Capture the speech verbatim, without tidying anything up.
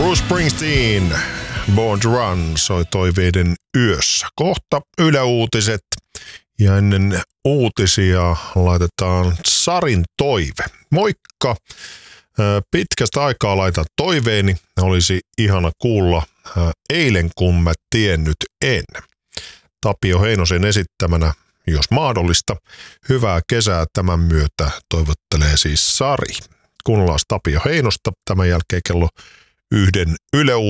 Bruce Springsteen, Born to Run, soi toiveiden yössä. Kohta Yle Uutiset ja ennen uutisia laitetaan Sarin toive. Moikka! Pitkästä aikaa laitan toiveeni. Olisi ihana kuulla eilen kun mä tiennyt en. Tapio Heinosen esittämänä, jos mahdollista. Hyvää kesää tämän myötä toivottelee siis Sari. Kuunnellaan Tapio Heinosta tämän jälkeen kello yhden Yle